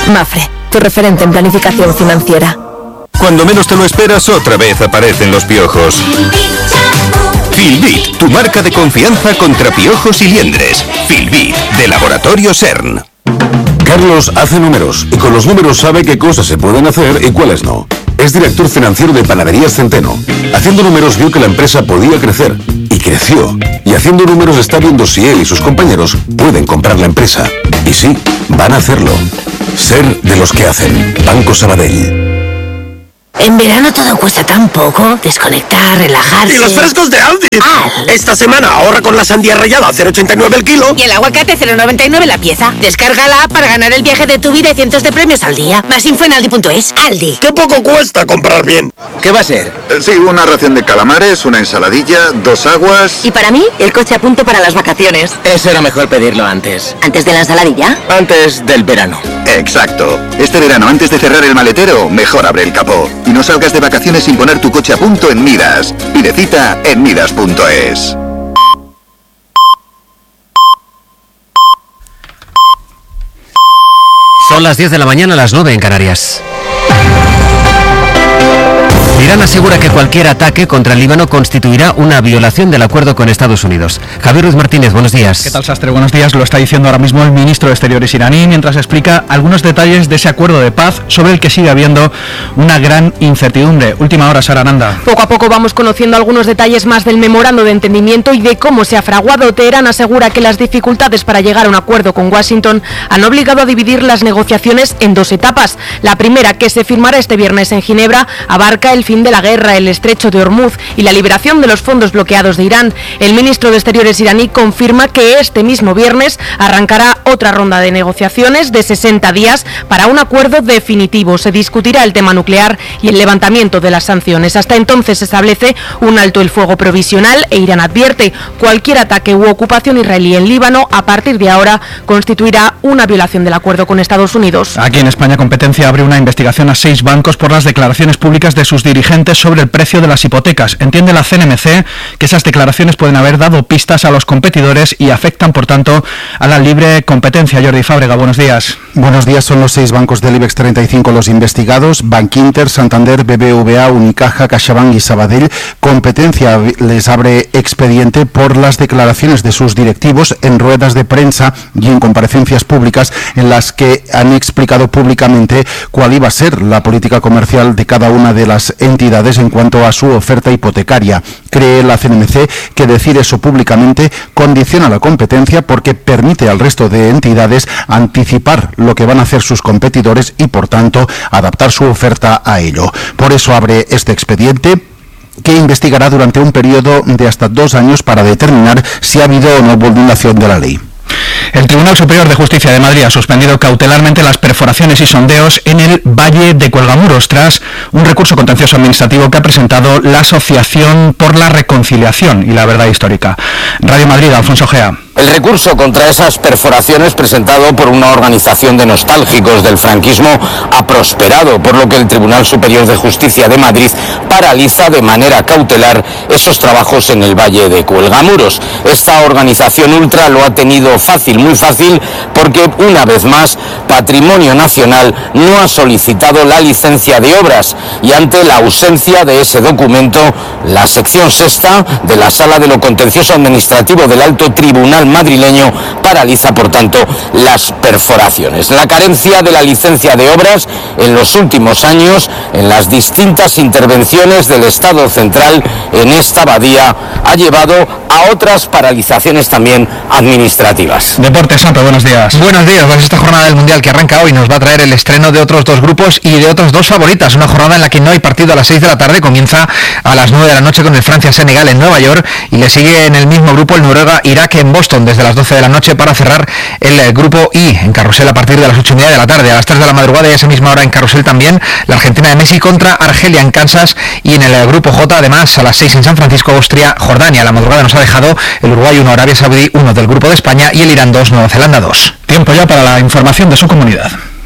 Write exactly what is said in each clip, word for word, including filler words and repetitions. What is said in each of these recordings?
Mapfre, tu referente en planificación financiera. Cuando menos te lo esperas, otra vez aparecen los piojos. Filbit, tu marca de confianza contra piojos y liendres. Filbit, de Laboratorio CERN. Carlos hace números y con los números sabe qué cosas se pueden hacer y cuáles no. Es director financiero de Panaderías Centeno. Haciendo números vio que la empresa podía crecer y creció. Y haciendo números está viendo si él y sus compañeros pueden comprar la empresa. Y sí, van a hacerlo. Ser de los que hacen. Banco Sabadell. En verano todo cuesta tan poco. Desconectar, relajarse. ¡Y los frescos de Aldi! Ah. Esta semana ahorra con la sandía rallada a cero coma ochenta y nueve el kilo. Y el aguacate cero coma noventa y nueve la pieza. Descárgala para ganar el viaje de tu vida y cientos de premios al día. Más info en aldi punto es. Aldi. ¡Qué poco cuesta comprar bien! ¿Qué va a ser? Eh, sí, una ración de calamares, una ensaladilla, dos aguas... Y para mí, el coche a punto para las vacaciones. Eso era mejor pedirlo antes. ¿Antes de la ensaladilla? Antes del verano. Exacto. Este verano, antes de cerrar el maletero, mejor abre el capó. Y no salgas de vacaciones sin poner tu coche a punto en Midas. Pide cita en midas punto es. Son las diez de la mañana, las nueve en Canarias. Irán asegura que cualquier ataque contra el Líbano constituirá una violación del acuerdo con Estados Unidos. Javier Ruiz Martínez, buenos días. ¿Qué tal, Sastre? Buenos días. Lo está diciendo ahora mismo el ministro de Exteriores iraní mientras explica algunos detalles de ese acuerdo de paz sobre el que sigue habiendo una gran incertidumbre. Última hora, Sara Nanda. Poco a poco vamos conociendo algunos detalles más del memorando de entendimiento y de cómo se ha fraguado. Teherán asegura que las dificultades para llegar a un acuerdo con Washington han obligado a dividir las negociaciones en dos etapas. La primera, que se firmará este viernes en Ginebra, abarca el fin de la guerra, el estrecho de Hormuz y la liberación de los fondos bloqueados de Irán. El ministro de Exteriores iraní confirma que este mismo viernes arrancará otra ronda de negociaciones de sesenta días para un acuerdo definitivo. Se discutirá el tema nuclear y el levantamiento de las sanciones. Hasta entonces se establece un alto el fuego provisional e Irán advierte: cualquier ataque u ocupación israelí en Líbano a partir de ahora constituirá una violación del acuerdo con Estados Unidos. Aquí en España, Competencia abre una investigación a seis bancos por las declaraciones públicas de sus dirigentes sobre el precio de las hipotecas. Entiende la C N M C que esas declaraciones pueden haber dado pistas a los competidores y afectan, por tanto, a la libre competencia. Jordi Fábrega, buenos días. Buenos días. Son los seis bancos del IBEX treinta y cinco los investigados: Bankinter, Santander, B B V A, Unicaja, CaixaBank y Sabadell. Competencia les abre expediente por las declaraciones de sus directivos en ruedas de prensa y en comparecencias públicas en las que han explicado públicamente cuál iba a ser la política comercial de cada una de las entidades en cuanto a su oferta hipotecaria. Cree la C N M C que decir eso públicamente condiciona la competencia porque permite al resto de entidades anticipar lo que van a hacer sus competidores y, por tanto, adaptar su oferta a ello. Por eso abre este expediente, que investigará durante un periodo de hasta dos años para determinar si ha habido o no vulneración de la ley. El Tribunal Superior de Justicia de Madrid ha suspendido cautelarmente las perforaciones y sondeos en el Valle de Cuelgamuros tras un recurso contencioso administrativo que ha presentado la Asociación por la Reconciliación y la Verdad Histórica. Radio Madrid, Alfonso Gea. El recurso contra esas perforaciones presentado por una organización de nostálgicos del franquismo ha prosperado, por lo que el Tribunal Superior de Justicia de Madrid paraliza de manera cautelar esos trabajos en el Valle de Cuelgamuros. Esta organización ultra lo ha tenido fácil, muy fácil, porque una vez más Patrimonio Nacional no ha solicitado la licencia de obras y ante la ausencia de ese documento, la sección sexta de la Sala de lo Contencioso Administrativo del Alto Tribunal madrileño paraliza, por tanto, las perforaciones. La carencia de la licencia de obras en los últimos años, en las distintas intervenciones del Estado central en esta abadía, ha llevado a otras paralizaciones también administrativas. Deportes, Santo, buenos días. Buenos días. Pues esta jornada del Mundial que arranca hoy nos va a traer el estreno de otros dos grupos y de otras dos favoritas. Una jornada en la que no hay partido a las seis de la tarde, comienza a las nueve de la noche con el Francia-Senegal en Nueva York y le sigue en el mismo grupo el Noruega-Irak en Boston desde las doce de la noche para cerrar el grupo I en Carrusel a partir de las ocho y media de la tarde. A las tres de la madrugada y a esa misma hora en Carrusel también la Argentina de Messi contra Argelia en Kansas, y en el grupo J además a las seis en San Francisco, Austria-Jordania. La madrugada nos ha dejado el Uruguay uno, Arabia Saudí uno del grupo de España y el Irán dos, Nueva Zelanda dos. Tiempo ya para la información de su comunidad. Cada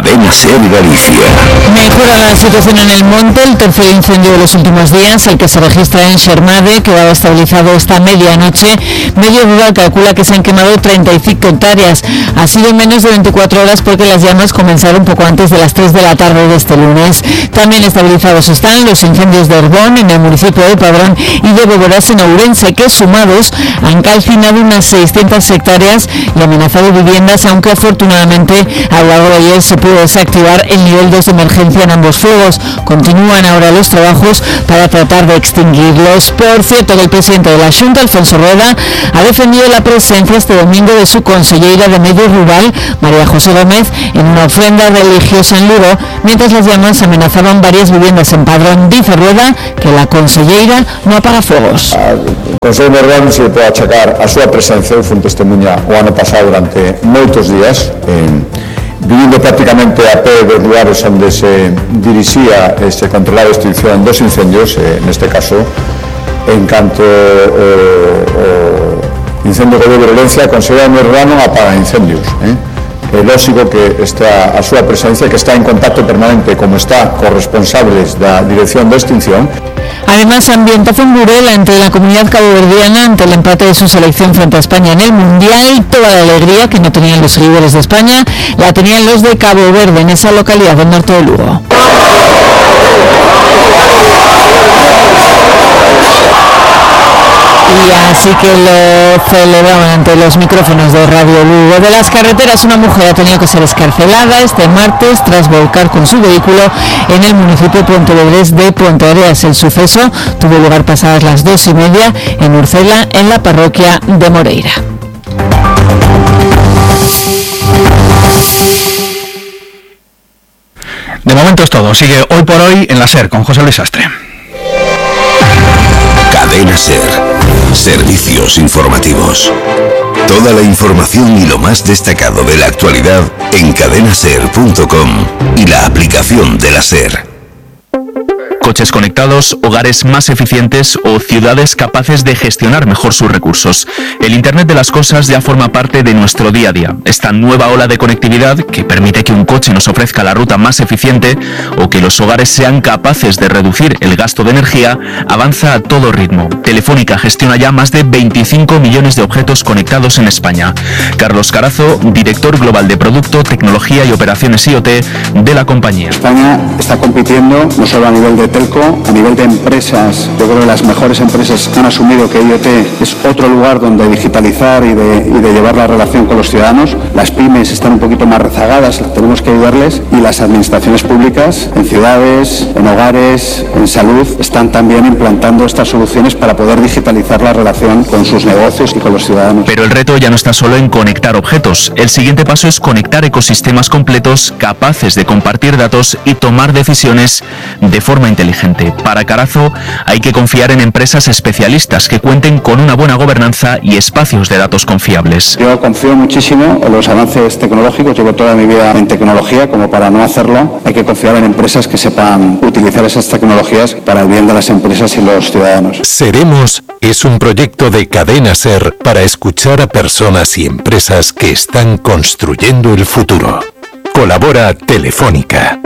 Cadena Ser Galicia. Mejora la situación en el monte, el tercer incendio de los últimos días, el que se registra en Xermade, que va estabilizado esta medianoche. Medio Rural calcula que se han quemado treinta y cinco hectáreas. Ha sido menos de veinticuatro horas porque las llamas comenzaron poco antes de las tres de la tarde de este lunes. También estabilizados están los incendios de Herbón, en el municipio de Padrón, y de Boborás, en Ourense, que sumados han calcinado unas seiscientas hectáreas y amenazado viviendas, aunque afortunadamente a lo largo de ayer se pudo desactivar el nivel dos de emergencia en ambos fuegos. Continúan ahora los trabajos para tratar de extinguirlos. Por cierto, que el presidente de la Xunta, Alfonso Rueda, ha defendido la presencia este domingo de su consellera de Medio Rural, María José Gómez, en una ofrenda religiosa en Lugo, mientras las llamas amenazaban varias viviendas en Padrón. Dice Rueda que la consellera no apaga fuegos. O Consello de Herbón se pode achacar a súa presencia, eu fui testemunha o ano pasado durante moitos días, eh, vivindo prácticamente a pé dos lugares onde se dirixía e se controlaba a extinción dos incendios, eh, neste caso, en canto o, o incendio que de violencia, a Consello de Herbón non apaga incendios, eh? É lógico que está a súa presencia, que está en contacto permanente, como está, con responsables da dirección de extinción. Además, ambientazo en Burela entre la comunidad caboverdiana ante el empate de su selección frente a España en el Mundial. Toda la alegría que no tenían los seguidores de España la tenían los de Cabo Verde, en esa localidad del norte de Lugo. Y así que lo celebraban ante los micrófonos de Radio Lugo. De las carreteras, una mujer ha tenido que ser excarcelada este martes tras volcar con su vehículo en el municipio de Pontevedrés de Ponteareas. El suceso tuvo lugar pasadas las dos y media en Urcela, en la parroquia de Moreira. De momento es todo. Sigue Hoy por Hoy en la SER con José Luis Sastre. Cadena Ser. Servicios informativos. Toda la información y lo más destacado de la actualidad en cadena ser punto com y la aplicación de la SER. Coches conectados, hogares más eficientes o ciudades capaces de gestionar mejor sus recursos. El Internet de las cosas ya forma parte de nuestro día a día. Esta nueva ola de conectividad que permite que un coche nos ofrezca la ruta más eficiente o que los hogares sean capaces de reducir el gasto de energía avanza a todo ritmo. Telefónica gestiona ya más de veinticinco millones de objetos conectados en España. Carlos Carazo, director global de Producto, Tecnología y Operaciones I O T de la compañía. España está compitiendo no solo a nivel de telco, a nivel de empresas. Yo creo que las mejores empresas han asumido que I O T es otro lugar donde digitalizar y de, y de llevar la relación con los ciudadanos. Las pymes están un poquito más rezagadas, tenemos que ayudarles, y las administraciones públicas en ciudades, en hogares, en salud, están también implantando estas soluciones para poder digitalizar la relación con sus negocios y con los ciudadanos. Pero el reto ya no está solo en conectar objetos. El siguiente paso es conectar ecosistemas completos capaces de compartir datos y tomar decisiones de forma inteligente. Para Carazo hay que confiar en empresas especialistas que cuenten con una buena gobernanza y espacios de datos confiables. Yo confío muchísimo en los avances tecnológicos, llevo toda mi vida en tecnología, como para no hacerlo hay que confiar en empresas que sepan utilizar esas tecnologías para el bien de las empresas y los ciudadanos. Seremos es un proyecto de Cadena Ser para escuchar a personas y empresas que están construyendo el futuro. Colabora Telefónica.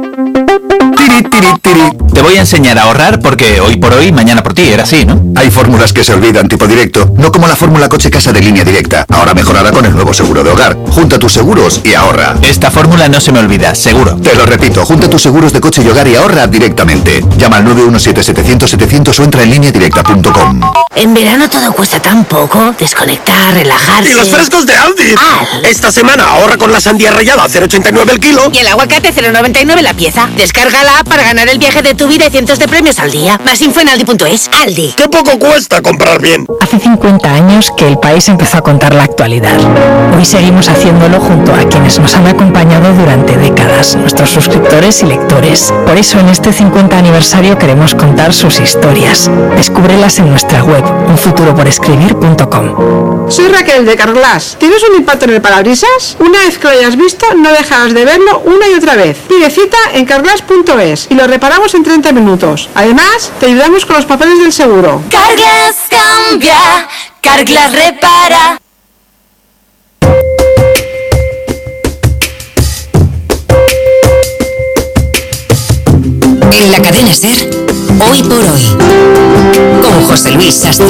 Tiri, tiri, tiri. Te voy a enseñar a ahorrar porque hoy por hoy, mañana por ti, era así, ¿no? Hay fórmulas que se olvidan tipo directo, no como la fórmula coche casa de Línea Directa, ahora mejorada con el nuevo seguro de hogar. Junta tus seguros y ahorra. Esta fórmula no se me olvida, seguro. Te lo repito, junta tus seguros de coche y hogar y ahorra directamente. Llama al nueve uno siete, setecientos, setecientos o entra en línea directa punto com. En verano todo cuesta tan poco. Desconectar, relajarse. ¡Y los frescos de Aldi! Al. Esta semana ahorra con la sandía rallada a cero coma ochenta y nueve el kilo. Y el aguacate cero coma noventa y nueve la pieza. Descarga la app para ganar el viaje de tu vida y cientos de premios al día. Más info en aldi punto es. Aldi. ¡Qué poco cuesta comprar bien! Hace cincuenta años que el país empezó a contar la actualidad. Hoy seguimos haciéndolo junto a quienes nos han acompañado durante décadas, nuestros suscriptores y lectores. Por eso en este cincuenta aniversario queremos contar sus historias. Descúbrelas en nuestra web, un futuro por escribir punto com. Soy Raquel de Carglass. ¿Tienes un impacto en el parabrisas? Una vez que lo hayas visto, no dejarás de verlo una y otra vez. Pide cita en carglass punto es y lo reparamos en treinta minutos. Además, te ayudamos con los papeles del seguro. Carglass cambia, Carglass repara. Hoy por hoy, con José Luis Sastre.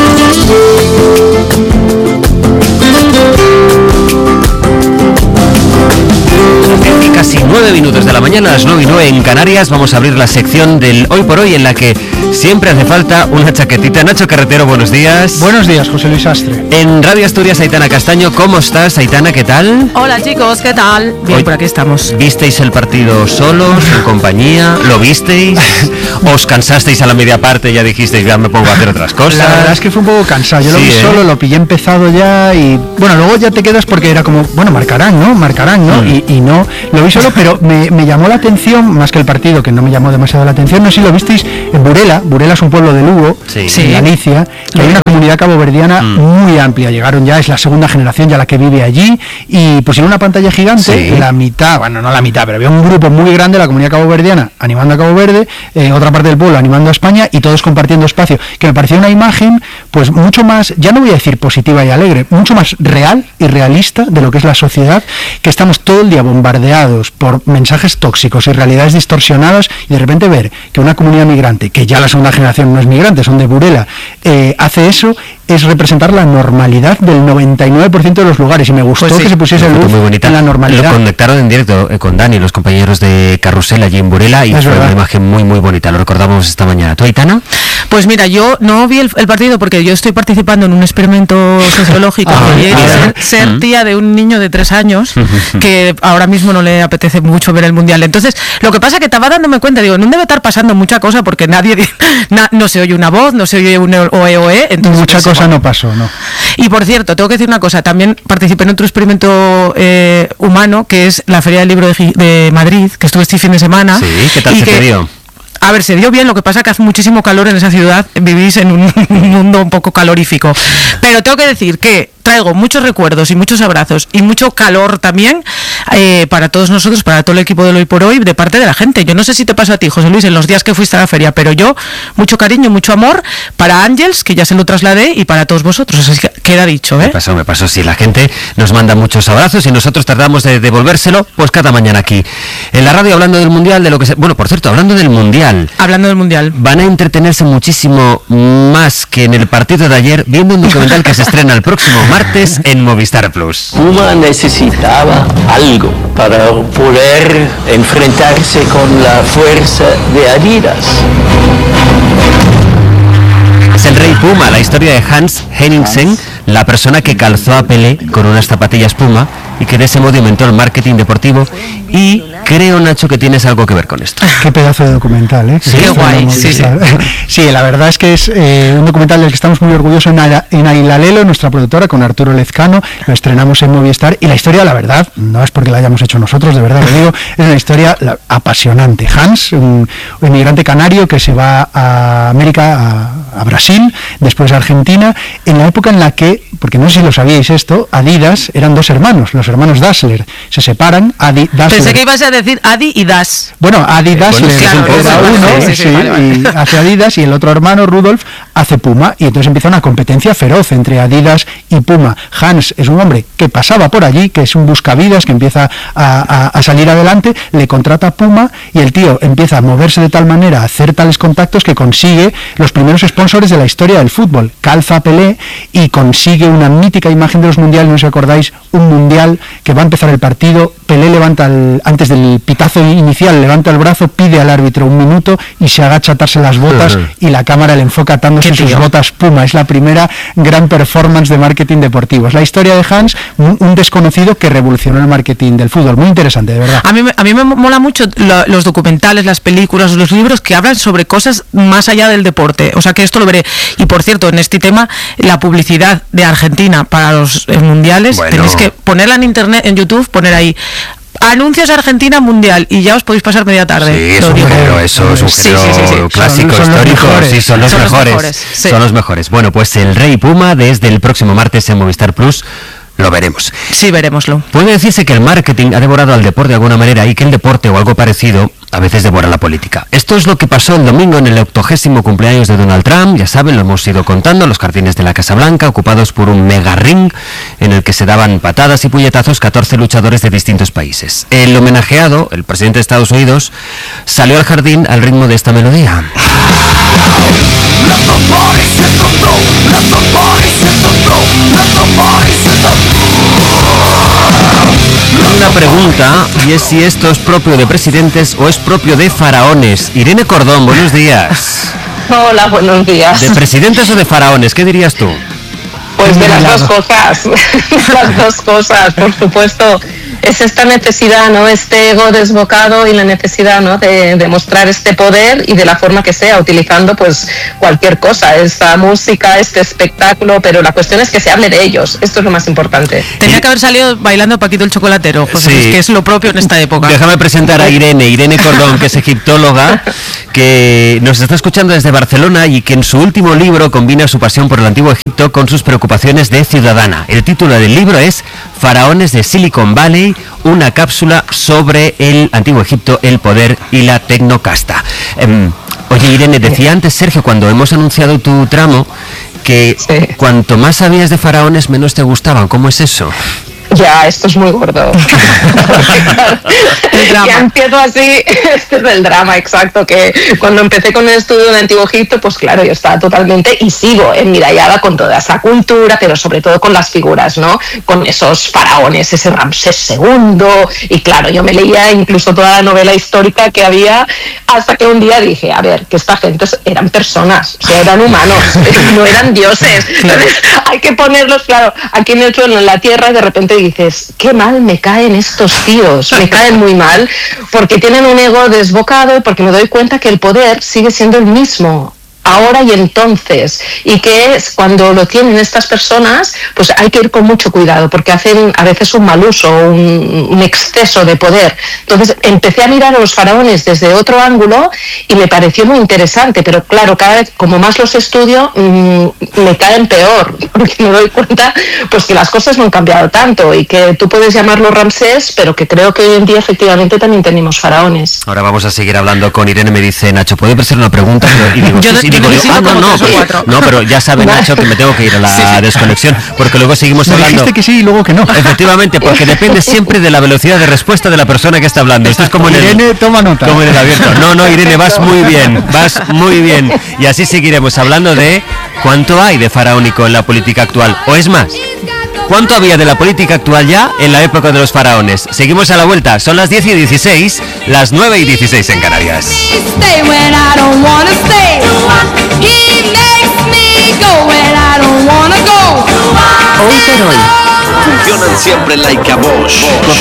Casi nueve minutos de la mañana, las nueve y nueve en Canarias. Vamos a abrir la sección del Hoy por Hoy, en la que siempre hace falta una chaquetita. Nacho Carretero, buenos días. Buenos días, José Luis Astre. En Radio Asturias, Aitana Castaño, ¿cómo estás, Aitana? ¿Qué tal? Hola chicos, ¿qué tal? Bien, Hoy, por aquí estamos. ¿Visteis el partido solos, en compañía? ¿Lo visteis? ¿Os cansasteis a la media parte y ya dijisteis, ya me pongo a hacer otras cosas? La verdad es que fue un poco cansado. Yo lo Sí, vi ¿eh? solo, lo pillé empezado ya y... Bueno, luego ya te quedas porque era como, bueno, marcarán, ¿no? Marcarán, ¿no? Mm. Y, y no, lo vi solo, pero me, me llamó la atención, más que el partido, que no me llamó demasiado la atención, no sé si lo visteis, en Burela. Burela es un pueblo de Lugo, sí. en Sí. Galicia, que hay una comunidad caboverdiana mm. muy amplia. Llegaron ya, es la segunda generación ya la que vive allí, y pusieron una pantalla gigante, Sí. la mitad, bueno, no la mitad, pero había un grupo muy grande de la comunidad caboverdiana animando a Cabo Verde, eh, otra parte del pueblo animando a España, y todos compartiendo espacio, que me pareció una imagen pues mucho más, ya no voy a decir positiva y alegre, mucho más real y realista de lo que es la sociedad, que estamos todo el día bombardeados por mensajes tóxicos y realidades distorsionadas, y de repente ver que una comunidad migrante, que ya la segunda generación no es migrante, son de Burela, eh, hace eso, es representar la normalidad del noventa y nueve por ciento de los lugares, y me gustó Pues sí. que se pusiese Una luz foto muy bonita. en la normalidad. Lo conectaron en directo eh, con Dani, los compañeros de Carrusel allí en Burela, y Es fue verdad. una imagen muy muy bonita, lo recordamos esta mañana. ¿Tú, Aitana? Pues mira, yo no vi el, el partido porque yo estoy participando en un experimento sociológico Ah, que mira. ser, ser Mm. tía de un niño de tres años que ahora mismo no le apetece mucho ver el mundial. Entonces, lo que pasa es que estaba dándome cuenta, digo, no debe estar pasando mucha cosa porque nadie, na- no se oye una voz, no se oye un oe oe. Entonces, Mucha pues, cosa igual. no pasó, ¿no? Y por cierto, tengo que decir una cosa, también participé en otro experimento eh, humano, que es la Feria del Libro de, Gi- de Madrid, que estuve este fin de semana. Sí, ¿qué tal y se que- te dio? A ver, se dio bien, lo que pasa es que hace muchísimo calor en esa ciudad, vivís en un mundo un poco calorífico. Pero tengo que decir que traigo muchos recuerdos y muchos abrazos y mucho calor también eh, para todos nosotros, para todo el equipo de Hoy por Hoy, de parte de la gente. Yo no sé si te pasó a ti, José Luis, en los días que fuiste a la feria, pero yo, mucho cariño, mucho amor para Ángels, que ya se lo trasladé, y para todos vosotros. Así que queda dicho, ¿eh? Me pasó, me pasó, sí, la gente nos manda muchos abrazos y nosotros tratamos de devolvérselo pues cada mañana aquí en la radio, hablando del Mundial, de lo que se... Bueno, por cierto, hablando del Mundial, Hablando del Mundial. van a entretenerse muchísimo más que en el partido de ayer viendo un documental que se estrena el próximo martes en Movistar Plus. Puma necesitaba algo para poder enfrentarse con la fuerza de Adidas. Es el Rey Puma, la historia de Hans Henningsen, la persona que calzó a Pelé con unas zapatillas Puma y que de ese modo inventó el marketing deportivo, y creo, Nacho, que tienes algo que ver con esto. Qué pedazo de documental, ¿eh? Sí, qué guay, sí, sí. Sí, la verdad es que es eh, un documental del que estamos muy orgullosos en, Aila- en Ailalelo, nuestra productora, con Arturo Lezcano. Lo estrenamos en Movistar, y la historia, la verdad, no es porque la hayamos hecho nosotros, de verdad lo digo, es una historia la- apasionante. Hans, un, un inmigrante canario que se va a América, a, a Brasil, después a Argentina, en la época en la que, porque no sé si lo sabíais esto, Adidas eran dos hermanos, los hermanos Dassler. Se separan, Adi, Dassler. Pensé que ibas a decir Adi y Das. Bueno, Adidas Bueno, le claro, era eso, uno, vale, sí, sí, sí, vale, vale. y hace Adidas, y el otro hermano, Rudolf, hace Puma, y entonces empieza una competencia feroz entre Adidas y Puma. Hans es un hombre que pasaba por allí, que es un buscavidas, que empieza a, a- a salir adelante, le contrata Puma, y el tío empieza a moverse de tal manera, a hacer tales contactos, que consigue los primeros sponsors de la historia del fútbol. Calza a Pelé y consigue una mítica imagen de los mundiales, no sé si acordáis, un mundial que va a empezar el partido, Pelé levanta el, antes del pitazo inicial, levanta el brazo, pide al árbitro un minuto y se agacha a atarse las botas, Ujú. y la cámara le enfoca atándose Qué sus tío. botas Puma. Es la primera gran performance de marketing deportivo. Es la historia de Hans, un, un desconocido que revolucionó el marketing del fútbol. Muy interesante, de verdad. A mí, me- a mí me mola mucho lo- los documentales, las películas, los libros que hablan sobre cosas más allá del deporte. O sea que esto lo veré. Y por cierto, en este tema, la publicidad de Argentina para los eh, mundiales, Bueno. tenéis que ponerla en internet, en YouTube, poner ahí anuncios Argentina Mundial, y ya os podéis pasar media tarde. Sí, es Lo un digo. género, eso es un Sí, género sí, sí, sí. clásico, Son- son los histórico, mejores. sí, son los Son los mejores, mejores, sí. son los mejores. Bueno, pues el Rey Puma desde el próximo martes en Movistar Plus lo veremos. Sí, veremoslo. Puede decirse que el marketing ha devorado al deporte de alguna manera, y que el deporte o algo parecido a veces devora la política. Esto es lo que pasó el domingo en el octogésimo cumpleaños de Donald Trump. Ya saben, lo hemos ido contando, los jardines de la Casa Blanca, ocupados por un mega ring en el que se daban patadas y puñetazos catorce luchadores de distintos países. El homenajeado, el presidente de Estados Unidos, salió al jardín al ritmo de esta melodía. Una pregunta, y es si esto es propio de presidentes o es propio de faraones. Irene Cordón, buenos días. Hola, buenos días. ¿De presidentes o de faraones? ¿Qué dirías tú? Pues de las dos cosas, las dos cosas, por supuesto. Es esta necesidad, ¿no? Este ego desbocado y la necesidad, ¿no? de, de mostrar este poder y de la forma que sea, utilizando pues cualquier cosa, esta música, este espectáculo, pero la cuestión es que se hable de ellos, esto es lo más importante. Tenía que haber salido bailando Paquito el Chocolatero, José, Sí. que es lo propio en esta época. Déjame presentar a Irene, Irene Cordón, que es egiptóloga, que nos está escuchando desde Barcelona y que en su último libro combina su pasión por el antiguo Egipto con sus preocupaciones de ciudadana. El título del libro es Faraones de Silicon Valley, una cápsula sobre el antiguo Egipto, el poder y la tecnocasta. Eh, oye, Irene, decía antes Sergio, cuando hemos anunciado tu tramo, que sí. cuanto más sabías de faraones, menos te gustaban. ¿Cómo es eso? Ya, esto es muy gordo. Ya empiezo así, este es el drama, exacto, que cuando empecé con el estudio del Antiguo Egipto, pues claro, yo estaba totalmente, y sigo enmirallada con toda esa cultura, pero sobre todo con las figuras, ¿no? Con esos faraones, ese Ramsés segundo, y claro, yo me leía incluso toda la novela histórica que había, hasta que un día dije, a ver, que esta gente eran personas, o sea, eran humanos, no eran dioses. Entonces, hay que ponerlos, claro, aquí en el suelo, en la tierra, y de repente dices, qué mal me caen estos tíos, me caen muy mal, porque tienen un ego desbocado, porque me doy cuenta que el poder sigue siendo el mismo ahora y entonces, y que es cuando lo tienen estas personas, pues hay que ir con mucho cuidado, porque hacen a veces un mal uso, un, un exceso de poder. Entonces empecé a mirar a los faraones desde otro ángulo y me pareció muy interesante, pero claro, cada vez como más los estudio, mmm, me caen peor, porque me doy cuenta pues que las cosas no han cambiado tanto y que tú puedes llamarlo Ramsés, pero que creo que hoy en día efectivamente también tenemos faraones. Ahora vamos a seguir hablando con Irene. Me dice, Nacho, ¿puede ser una pregunta? Pero, y digo, Yo sí, sí, digo, yo, ah, no, no, pero, no, pero ya sabe Nacho que me tengo que ir a la sí, sí. desconexión, porque luego seguimos me hablando. Dijiste que sí y luego que no. Efectivamente, porque depende siempre de la velocidad de respuesta de la persona que está hablando. Esto es como en el, Irene, toma nota. Como en el abierto. No, no, Irene, vas muy bien, vas muy bien. Y así seguiremos hablando de cuánto hay de faraónico en la política actual. O es más, ¿cuánto había de la política actual ya en la época de los faraones? Seguimos a la vuelta, son las diez y dieciséis, las nueve y dieciséis en Canarias. Hoy por hoy. Funcionan siempre like a Bosch.